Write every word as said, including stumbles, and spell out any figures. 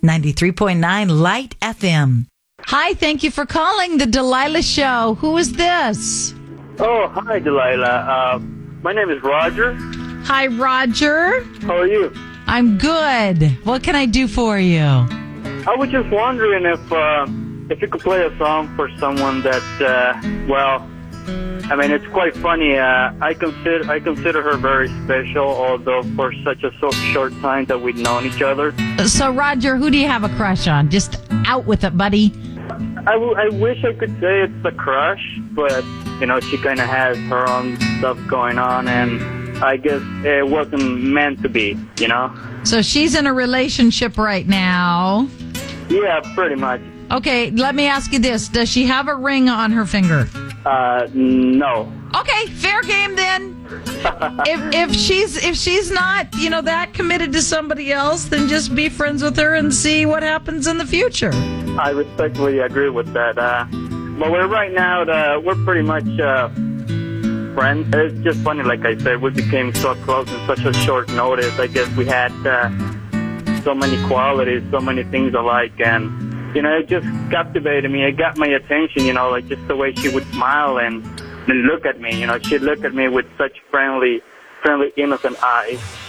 ninety-three point nine Light F M. Hi, thank you for calling the Delilah Show. Who is this? Oh, hi, Delilah. Uh, my name is Roger. Hi, Roger. How are you? I'm good. What can I do for you? I was just wondering if uh, if you could play a song for someone that, uh, well, I mean, it's quite funny. Uh, I consider I consider her very special, although for such a so short time that we've known each other. So, Roger, who do you have a crush on? Just out with it, buddy. I, w- I wish I could say it's a crush, but, you know, she kind of has her own stuff going on, and I guess it wasn't meant to be, you know? So she's in a relationship right now. Yeah, pretty much. Okay, let me ask you this. Does she have a ring on her finger? Uh, no. Okay, fair game then. if if she's if she's not, you know, that committed to somebody else, then just be friends with her and see what happens in the future. I respectfully agree with that. Uh, but we're right now, uh, we're pretty much uh, friends. It's just funny, like I said, we became so close in such a short notice. I guess we had uh, so many qualities, so many things alike, and, you know, it just captivated me. It got my attention, you know, like just the way she would smile and, and look at me. You know, she'd look at me with such friendly, friendly, innocent eyes.